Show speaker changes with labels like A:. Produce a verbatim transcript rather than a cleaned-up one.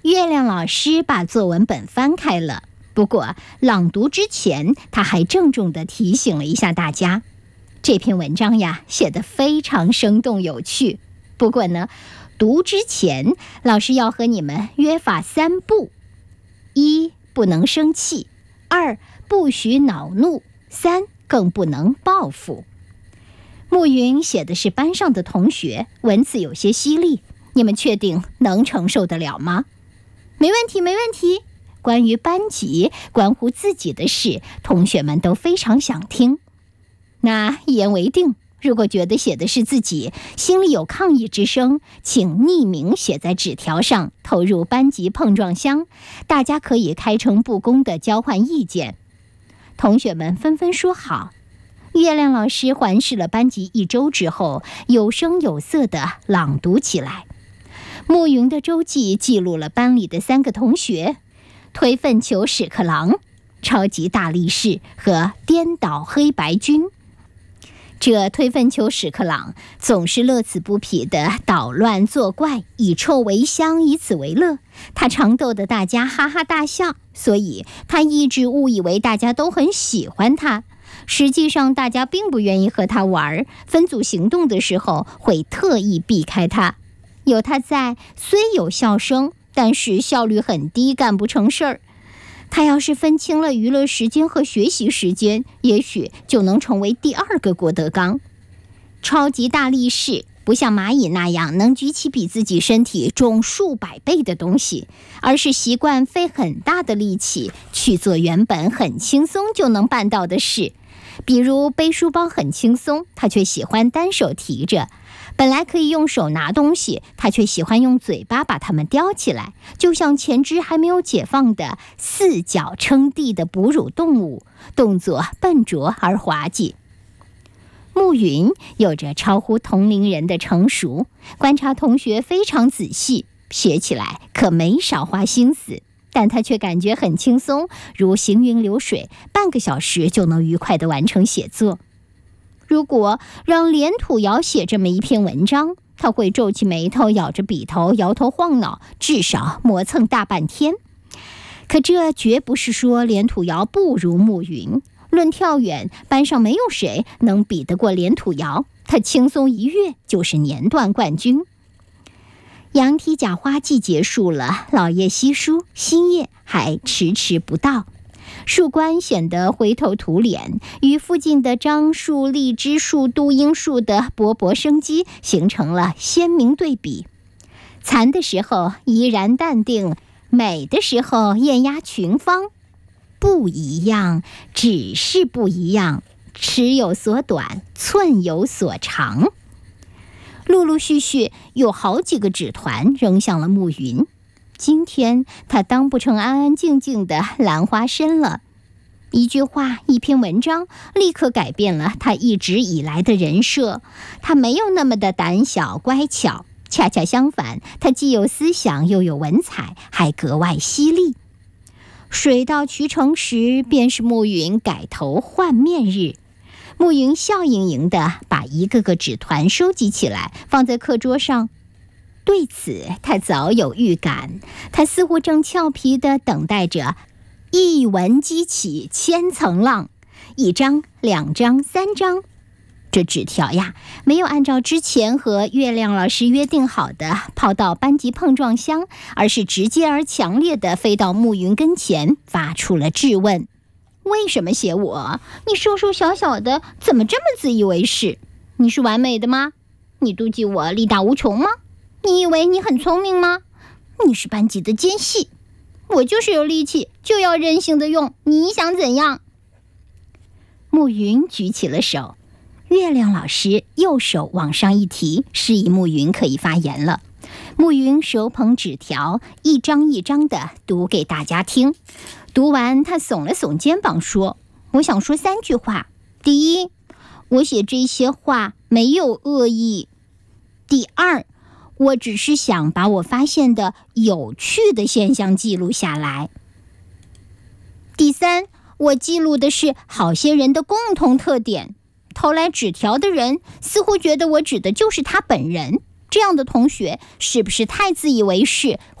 A: 月亮老师把作文本翻开了，不过朗读之前，他还郑重地提醒了一下大家，这篇文章呀，写得非常生动有趣。不过呢，读之前，老师要和你们约法三不：一、不能生气；二、不许恼怒；三、更不能报复。暮云写的是班上的同学，文字有些犀利，你们确定能承受得了吗？没问题，没问题。关于班级，关乎自己的事，同学们都非常想听。那一言为定，如果觉得写的是自己，心里有抗议之声，请匿名写在纸条上，投入班级碰撞箱，大家可以开诚布公地交换意见。同学们纷纷说好。月亮老师环视了班级一周之后，有声有色地朗读起来。暮云的周记记录了班里的三个同学：推粪球屎壳郎、超级大力士和颠倒黑白军。这推粪球屎壳郎总是乐此不疲地捣乱作怪，以臭为香，以此为乐。他常逗得大家哈哈大笑，所以他一直误以为大家都很喜欢他。实际上大家并不愿意和他玩，分组行动的时候会特意避开他。有他在，虽有笑声，但是效率很低，干不成事儿。他要是分清了娱乐时间和学习时间，也许就能成为第二个郭德纲。超级大力士不像蚂蚁那样能举起比自己身体重数百倍的东西，而是习惯费很大的力气去做原本很轻松就能办到的事。比如背书包很轻松，他却喜欢单手提着；本来可以用手拿东西，他却喜欢用嘴巴把它们叼起来，就像前肢还没有解放的四脚撑地的哺乳动物，动作笨拙而滑稽。暮云有着超乎同龄人的成熟，观察同学非常仔细，写起来可没少花心思，但他却感觉很轻松，如行云流水，半个小时就能愉快地完成写作。如果让连土瑶写这么一篇文章，他会皱起眉头，咬着笔头，摇头晃脑，至少磨蹭大半天。可这绝不是说连土瑶不如暮云，论跳远，班上没有谁能比得过连土瑶，他轻松一跃就是年段冠军。羊蹄甲花季结束了，老叶稀疏，新叶还迟迟不到。树冠显得灰头土脸，与附近的樟树、荔枝树、杜英树的勃勃生机形成了鲜明对比。残的时候怡然淡定，美的时候艳压群芳。不一样，只是不一样，尺有所短，寸有所长。陆陆续续有好几个纸团扔向了暮云。今天他当不成安安静静的兰花参了。一句话，一篇文章，立刻改变了他一直以来的人设。他没有那么的胆小乖巧，恰恰相反，他既有思想又有文采，还格外犀利。水到渠成时，便是暮云改头换面日。暮云笑盈盈地把一个个纸团收集起来，放在课桌上。对此他早有预感，他似乎正俏皮地等待着一文激起千层浪，一张两张三张。这纸条呀，没有按照之前和月亮老师约定好的抛到班级碰撞箱，而是直接而强烈地飞到暮云跟前，发出了质问：为什么写我？你瘦瘦小小的，怎么这么自以为是？你是完美的吗？你妒忌我力大无穷吗？你以为你很聪明吗？你是班级的奸细。我就是有力气，就要任性的用，你想怎样？暮云举起了手，月亮老师右手往上一提，示意暮云可以发言了。暮云手捧纸条，一张一张的读给大家听。读完，他耸了耸肩膀说：我想说三句话。第一，我写这些话没有恶意。第二，我只是想把我发现的有趣的现象记录下来。第三，我记录的是好些人的共同特点。投来纸条的人似乎觉得我指的就是他本人，这样的同学是不是太自以为是，